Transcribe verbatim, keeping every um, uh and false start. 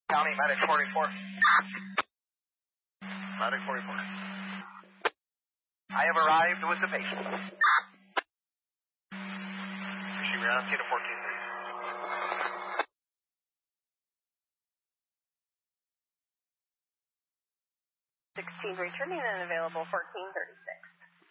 County, Medic forty-four. Medic forty-four. I have arrived with the patient. She ran to fourteen thirty. sixteen returning and available fourteen thirty-six.